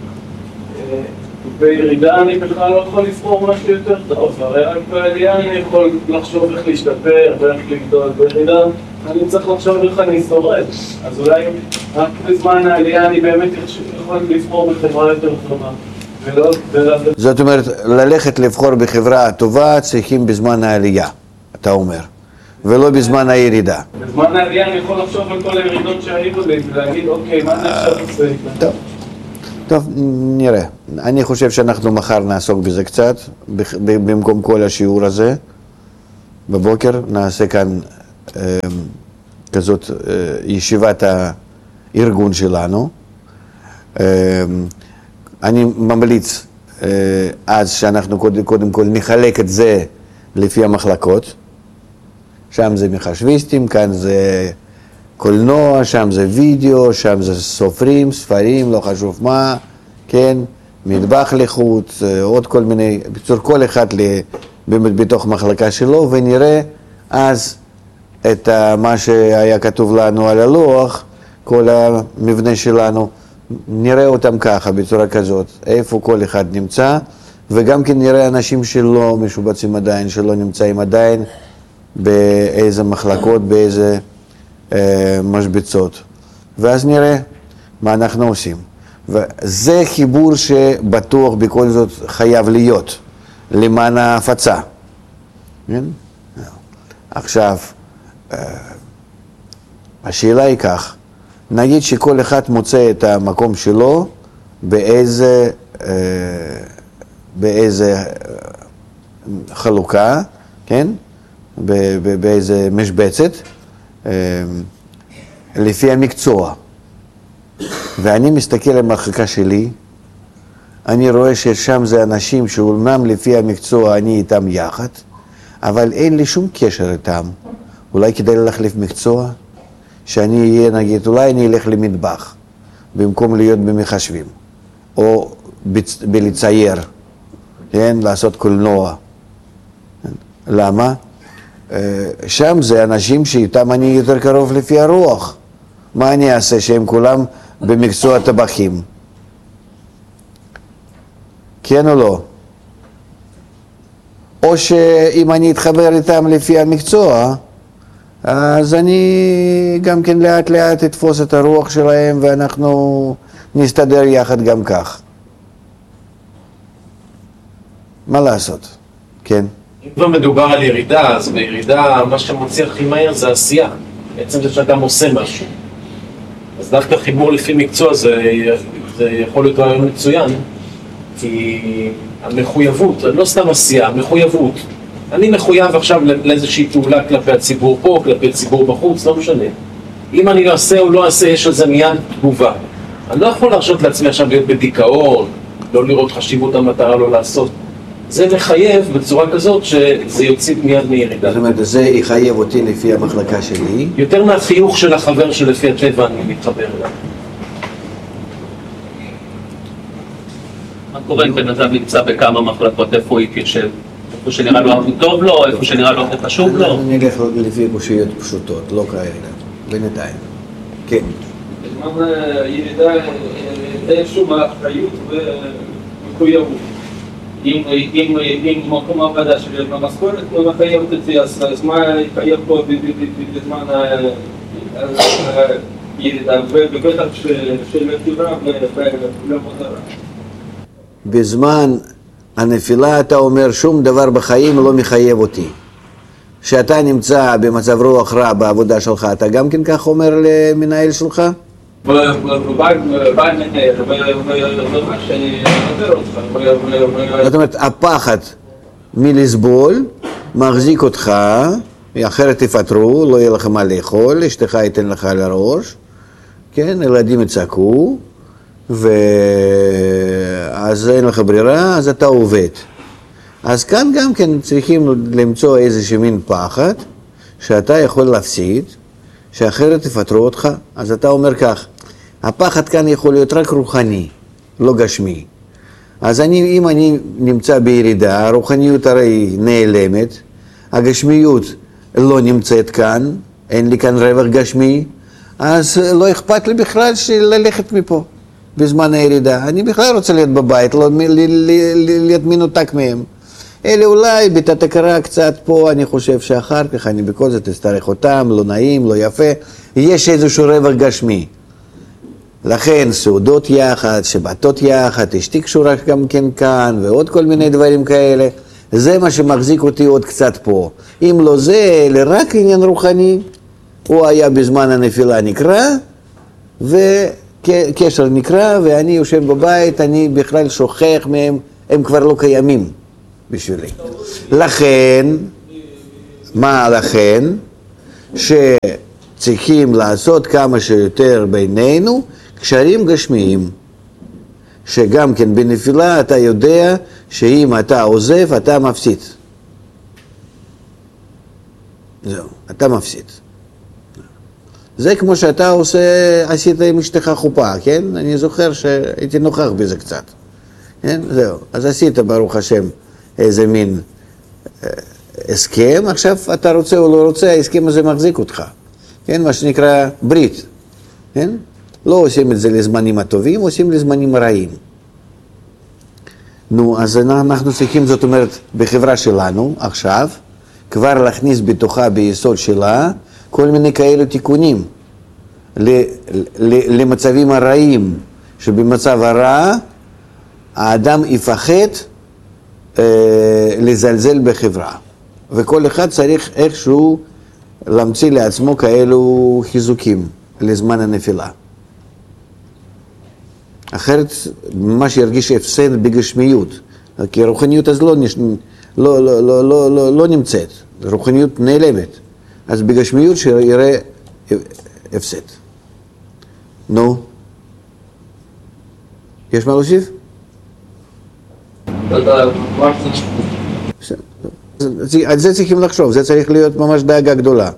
בירידה אני בכלל לא יכול לספור משהו יותר טוב, הרי רק בעלייה אני יכול לחשוב איך להשתפר ואיך לגדול, בירידה אני צריך לחשוב איך אני שורד, אז אולי רק בזמן העלייה אני באמת יכול לספור בחברה יותר טובה. זאת אומרת, ללכת לבחור בחברה טובה צריכים בזמן העלייה, אתה אומר. ולא בזמן הירידה. בזמן העלייה אני יכול לחשוב על כל הירידות שהיו לי ולהגיד, אוקיי, מה אני עכשיו עושה? טוב, נראה. אני חושב שאנחנו מחר נעסוק בזה קצת, במקום כל השיעור הזה. בבוקר נעשה כאן כזאת ישיבת הארגון שלנו. אני ממליץ אז שאנחנו קודם כל נחלק את זה לפי המחלקות. שם זה מחשביסטים, כאן זה קולנוע, שם זה וידאו, שם זה סופרים, ספרים, לא חשוב מה, כן, מטבח לחוץ, עוד כל מיני, בצור כל אחד בתוך מחלקה שלו, ונראה אז את מה שהיה כתוב לנו על הלוח, כל המבנה שלנו, נראה אותם ככה, בצורה כזאת, איפה כל אחד נמצא, וגם כן נראה אנשים שלא משובצים עדיין, שלא נמצאים עדיין, באיזה מחלקות, באיזה משבצות, ואז נראה מה אנחנו עושים. וזה חיבור שבטוח בכל זאת חייב להיות למען ההפצה. כן? עכשיו, השאלה היא כך, נגיד שכל אחד מוצא את המקום שלו באיזה חלוקה, כן? באיזה משבצת, לפי המקצוע. ואני מסתכל על המחלקה שלי, אני רואה ששם זה אנשים שאומנם לפי המקצוע אני איתם יחד, אבל אין לי שום קשר איתם. אולי כדאי להחליף מקצוע? שאני אהיה, נגיד, אולי אני אלך למטבח, במקום להיות במחשבים, או בלצייר, כן? לעשות קולנוע. למה? שם זה אנשים שאיתם אני יותר קרוב לפי הרוח. מה אני אעשה שהם כולם במקצוע טבחים? כן או לא? או שאם אני אתחבר איתם לפי המקצוע, אז אני גם כן לאט לאט אתפוס את הרוח שלהם ואנחנו נסתדר יחד גם כך. מה לעשות? כן. אם כבר מדובר על ירידה, אז בירידה מה שמוציא הכי מהר זה עשייה. בעצם זה שאדם עושה משהו. אז דווקא חיבור לפי מקצוע זה יכול להיות רעיון מצוין, כי המחויבות, לא סתם עשייה, המחויבות. אני מחויב עכשיו לאיזושהי פעולה כלפי הציבור פה, כלפי הציבור בחוץ, לא משנה. אם אני לא אעשה או לא אעשה, יש על זה מיד תגובה. אני לא יכול להרשות לעצמי עכשיו להיות בדיכאון, לא לראות חשיבות המטרה, לא לעשות. זה מחייב בצורה כזאת שזה יוציא מיד מירידה. זאת אומרת, זה יחייב אותי לפי המחלקה שלי. יותר מהחיוך של החבר שלפי הטבע אני מתחבר אליו. מה קורה אם בן אדם נמצא בכמה מחלקות, איפה הוא יתיישב? איפה שנראה לו הכי טוב לו, איפה שנראה לו הכי חשוב לו? אני אלך לפי קושיות פשוטות, לא כאלה, בינתיים. כן. בזמן ירידה אין שום אחריות ומחויבות. אם מקום העבודה שלי במשכורת לא מחייבת אותי, אז מה יחייב פה בזמן הירידה, ובטח של נפילה ולא מוזרה. בזמן הנפילה אתה אומר שום דבר בחיים לא מחייב אותי. שאתה נמצא במצב רוח רע בעבודה שלך, אתה גם כן כך אומר למנהל שלך? זאת אומרת, הפחד מלסבול מחזיק אותך, אחרת תפטרו, לא יהיה לך מה לאכול, אשתך ייתן לך על הראש, כן, ילדים יצעקו, ואז אין לך ברירה, אז אתה עובד. אז כאן גם כן צריכים למצוא איזשהו מין פחד, שאתה יכול להפסיד, שאחרת תפטרו אותך. אז אתה אומר כך, הפחד כאן יכול להיות רק רוחני, לא גשמי. אז אם אני נמצא בירידה, הרוחניות הרי נעלמת, הגשמיות לא נמצאת כאן, אין לי כאן רווח גשמי, אז לא אכפת לי בכלל ללכת מפה בזמן הירידה. אני בכלל רוצה להיות בבית, לא להיות מנותק מהם. אלה אולי בתת הכרה קצת פה, אני חושב שאחר כך אני בכל זאת אצטרך אותם, לא נעים, לא יפה. יש איזשהו רווח גשמי. לכן סעודות יחד, שבתות יחד, אשתי קשורה גם כן כאן, ועוד כל מיני דברים כאלה. זה מה שמחזיק אותי עוד קצת פה. אם לא זה, אלא רק עניין רוחני, הוא היה בזמן הנפילה נקרא, קשר נקרא, ואני יושב בבית, אני בכלל שוכח מהם, הם כבר לא קיימים בשבילי. לכן, מה לכן? שצריכים לעשות כמה שיותר בינינו קשרים גשמיים. שגם כן בנפילה אתה יודע שאם אתה עוזב, אתה מפסיד. זהו, אתה מפסיד. זה כמו שאתה עשית עם אשתך חופה, כן? אני זוכר שהייתי נוכח בזה קצת. כן? זהו, אז עשית ברוך השם איזה מין הסכם, עכשיו אתה רוצה או לא רוצה, ההסכם הזה מחזיק אותך. כן? מה שנקרא ברית. כן? לא עושים את זה לזמנים הטובים, עושים לזמנים הרעים. נו, אז אנחנו צריכים, זאת אומרת, בחברה שלנו, עכשיו, כבר להכניס בתוכה, ביסוד שלה, כל מיני כאלו תיקונים למצבים הרעים, שבמצב הרע, האדם יפחד לזלזל בחברה. וכל אחד צריך איכשהו להמציא לעצמו כאלו חיזוקים לזמן הנפילה. אחרת ממש ירגיש הפסד בגשמיות, כי הרוחניות אז לא נמצאת, רוחניות נעלמת, אז בגשמיות שיראה הפסד. נו, יש מה להוסיף? על זה צריכים לחשוב, זה צריך להיות ממש דאגה גדולה.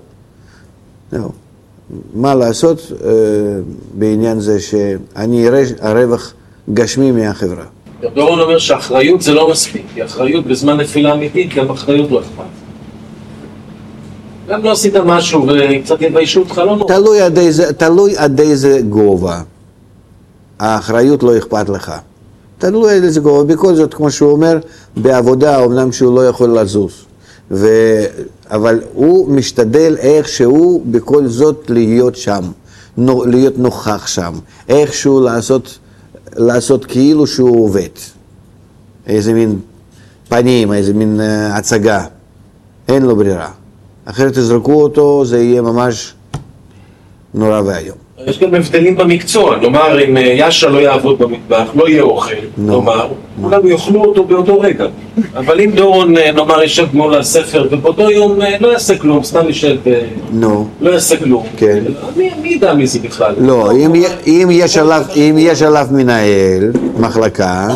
מה לעשות בעניין זה שאני אראה הרווח גשמי מהחברה. דורון אומר שהאחריות זה לא מספיק, כי האחריות בזמן נפילה אמיתית, גם האחריות לא אכפת. גם לא עשית משהו וקצת יתביישו אותך, לא נורא. תלוי עד איזה גובה. האחריות לא אכפת לך. תלוי עד איזה גובה. בכל זאת, כמו שהוא אומר, בעבודה, אמנם שהוא לא יכול לזוז. אבל הוא משתדל איכשהו בכל זאת להיות שם, להיות נוכח שם, איכשהו לעשות כאילו שהוא עובד. איזה מין פנים, איזה מין הצגה. אין לו ברירה. אחרת תזרקו אותו, זה יהיה ממש נורא והיום. יש גם הבדלים במקצוע, נאמר אם יאשה לא יעבוד במטבח, לא יהיה אוכל, נאמר, כולם יאכלו אותו באותו רגע. אבל אם דורון, נאמר, ישב מול הספר, ובאותו יום לא יעשה כלום, סתם ישב, לא יעשה כלום. מי ידע מי זה בכלל? לא, אם יש עליו מנהל מחלקה,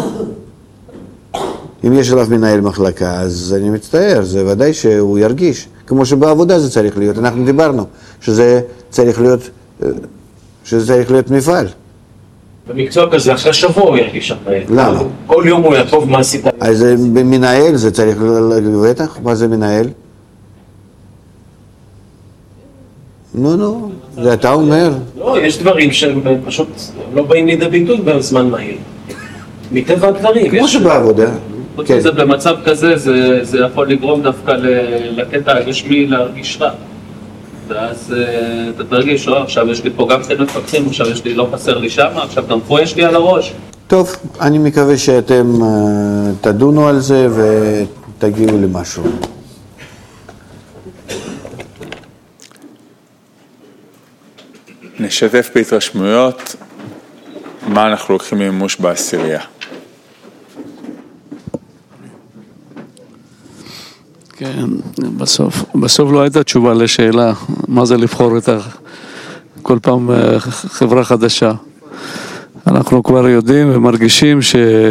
אז אני מצטער, זה ודאי שהוא ירגיש. כמו שבעבודה זה צריך להיות, אנחנו דיברנו, שזה צריך להיות מפעל. במקצוע כזה, אחרי שבוע הוא ירגיש אחרי. למה? כל יום הוא יעקוב מה עשית. אז במנהל זה צריך בטח? מה זה מנהל? נו, זה אתה אומר. לא, יש דברים שהם פשוט לא באים לידי ביטוי בזמן מהיר. מטבע הדברים. כמו שבעבודה. חוץ מזה, במצב כזה, זה יכול לגרום דווקא לקטע הגשמי להרגיש רע. ואז אתה תרגיש, עכשיו יש לי פה גם כן מפקחים, עכשיו יש לי, לא חסר לי שם, עכשיו גם פה יש לי על הראש. טוב, אני מקווה שאתם תדונו על זה ותגיעו למשהו. נשתף בהתרשמויות, מה אנחנו לוקחים למימוש בעשירייה. כן, בסוף לא הייתה תשובה לשאלה, מה זה לבחור את כל פעם חברה חדשה. אנחנו כבר יודעים ומרגישים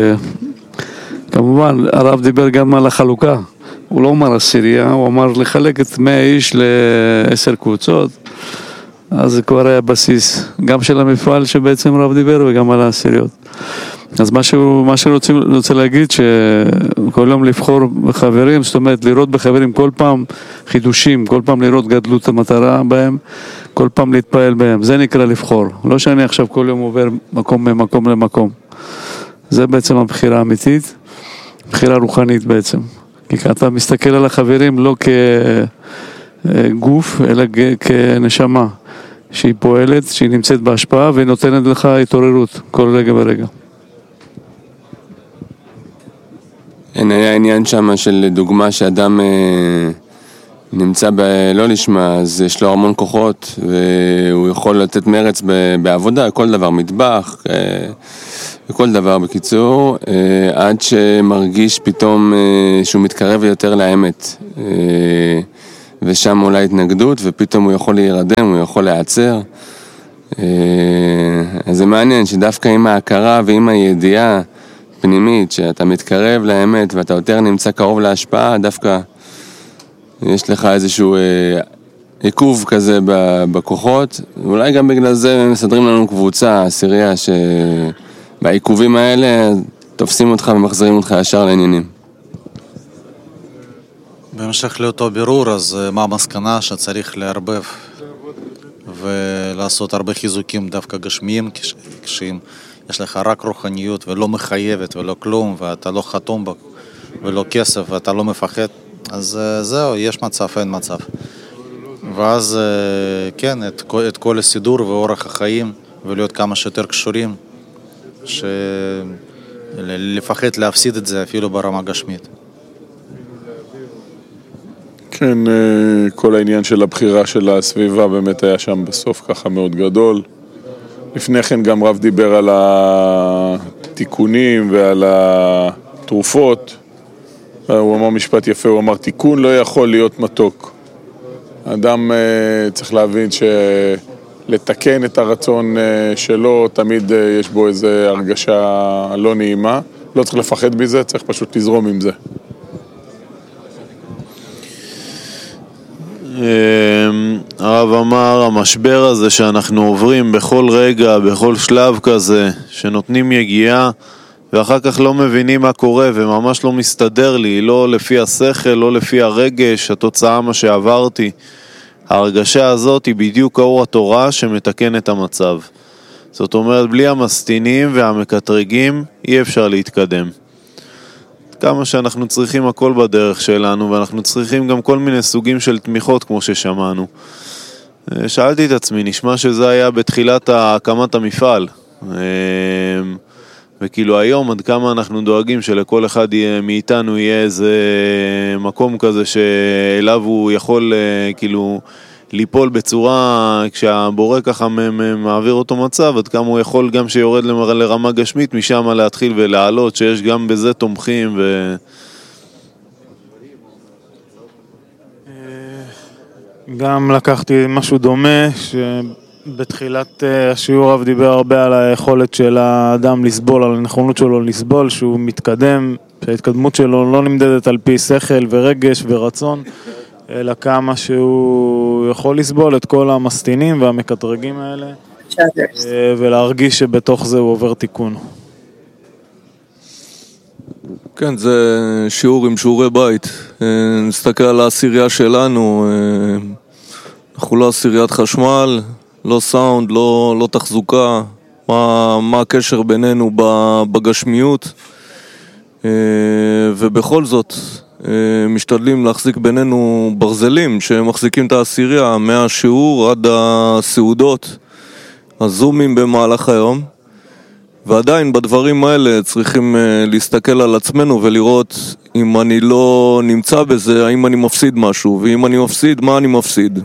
כמובן, הרב דיבר גם על החלוקה, הוא לא אמר עשירייה, הוא אמר לחלק את 100 איש ל10 קבוצות, אז זה כבר היה בסיס, גם של המפעל שבעצם הרב דיבר וגם על העשיריות. אז מה שרוצה להגיד שכל יום לבחור בחברים, זאת אומרת לראות בחברים כל פעם חידושים, כל פעם לראות גדלות המטרה בהם, כל פעם להתפעל בהם, זה נקרא לבחור. לא שאני עכשיו כל יום עובר ממקום למקום. זה בעצם הבחירה האמיתית, בחירה רוחנית בעצם. כי אתה מסתכל על החברים לא כגוף, אלא כנשמה, שהיא פועלת, שהיא נמצאת בהשפעה ונותנת לך התעוררות כל רגע ורגע. היה עניין שם של דוגמה שאדם נמצא בלא לשמה, אז יש לו המון כוחות, והוא יכול לתת מרץ בעבודה, כל דבר, מטבח, וכל דבר בקיצור, עד שמרגיש פתאום שהוא מתקרב יותר לאמת, ושם אולי התנגדות, ופתאום הוא יכול להירדם, הוא יכול להיעצר. אז זה מעניין שדווקא עם ההכרה ועם הידיעה פנימית, שאתה מתקרב לאמת ואתה יותר נמצא קרוב להשפעה, דווקא יש לך איזשהו עיכוב כזה בכוחות, ואולי גם בגלל זה מסדרים לנו קבוצה, עשירייה, שבעיכובים האלה תופסים אותך ומחזירים אותך ישר לעניינים. בהמשך לאותו בירור, אז מה המסקנה שצריך לערבב ולעשות הרבה חיזוקים דווקא גשמיים, כשאם יש לך רק רוחניות ולא מחייבת ולא כלום, ואתה לא חתום בה ולא כסף ואתה לא מפחד, אז זהו, יש מצב, אין מצב. ואז כן, את כל הסידור ואורח החיים, ולהיות כמה שיותר קשורים, לפחד להפסיד את זה אפילו ברמה גשמית. כן, כל העניין של הבחירה של הסביבה באמת היה שם בסוף ככה מאוד גדול. לפני כן גם רב דיבר על התיקונים ועל התרופות. הוא אמר משפט יפה, הוא אמר תיקון לא יכול להיות מתוק. האדם צריך להבין שלתקן את הרצון שלו, תמיד יש בו איזו הרגשה לא נעימה. לא צריך לפחד מזה, צריך פשוט לזרום עם זה. הרב אמר, המשבר הזה שאנחנו עוברים בכל רגע, בכל שלב כזה, שנותנים יגיעה ואחר כך לא מבינים מה קורה וממש לא מסתדר לי, לא לפי השכל, לא לפי הרגש, התוצאה מה שעברתי. ההרגשה הזאת היא בדיוק האור התורה שמתקן את המצב. זאת אומרת, בלי המסתינים והמקטרגים אי אפשר להתקדם. כמה שאנחנו צריכים הכל בדרך שלנו, ואנחנו צריכים גם כל מיני סוגים של תמיכות כמו ששמענו. שאלתי את עצמי, נשמע שזה היה בתחילת הקמת המפעל. וכאילו היום עד כמה אנחנו דואגים שלכל אחד מאיתנו יהיה איזה מקום כזה שאליו הוא יכול כאילו ליפול בצורה, כשהבורא ככה מעביר אותו מצב, עד כמה הוא יכול גם שיורד לרמה גשמית, משם להתחיל ולעלות, שיש גם בזה תומכים גם לקחתי משהו דומה, שבתחילת השיעור רב דיבר הרבה על היכולת של האדם לסבול, על הנכונות שלו לסבול, שהוא מתקדם, שההתקדמות שלו לא נמדדת על פי שכל ורגש ורצון, אלא כמה שהוא יכול לסבול את כל המסתינים והמקטרגים האלה, ולהרגיש שבתוך זה הוא עובר תיקון. כן, זה שיעור עם שיעורי בית. נסתכל על העשירייה שלנו, אנחנו לא עשיריית חשמל, לא סאונד, לא תחזוקה, מה הקשר בינינו בגשמיות, ובכל זאת משתדלים להחזיק בינינו ברזלים שמחזיקים את העשירייה מהשיעור עד הסעודות, הזומים במהלך היום, ועדיין בדברים האלה צריכים להסתכל על עצמנו ולראות אם אני לא נמצא בזה, האם אני מפסיד משהו, ואם אני מפסיד, מה אני מפסיד.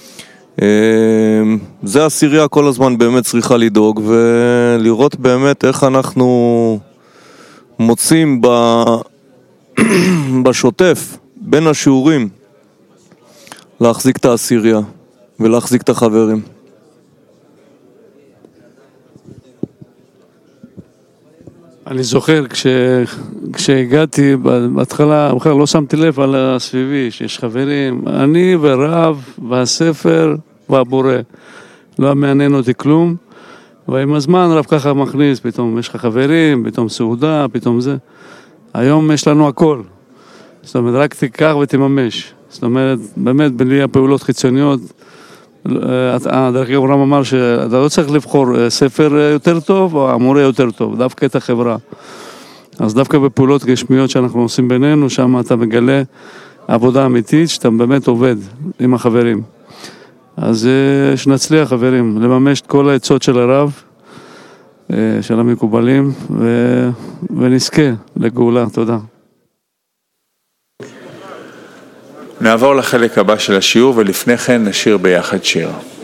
זה העשירייה כל הזמן באמת צריכה לדאוג, ולראות באמת איך אנחנו מוצאים בשוטף בין השיעורים להחזיק את העשירייה ולהחזיק את החברים. אני זוכר כשהגעתי בהתחלה, בכלל לא שמתי לב על הסביבי, שיש חברים, אני ורב והספר והבורא. לא מעניין אותי כלום, ועם הזמן רב ככה מכניס, פתאום יש לך חברים, פתאום סעודה, פתאום זה. היום יש לנו הכל. זאת אומרת, רק תיקח ותממש. זאת אומרת, באמת, בלי הפעולות חיצוניות, דרך אברהם אמר שאתה לא צריך לבחור ספר יותר טוב או המורה יותר טוב, דווקא את החברה. אז דווקא בפעולות גשמיות שאנחנו עושים בינינו, שם אתה מגלה עבודה אמיתית שאתה באמת עובד עם החברים. אז שנצליח חברים, לממש את כל העצות של הרב, של המקובלים, ונזכה לגאולה. תודה. נעבור לחלק הבא של השיעור ולפני כן נשיר ביחד שיר.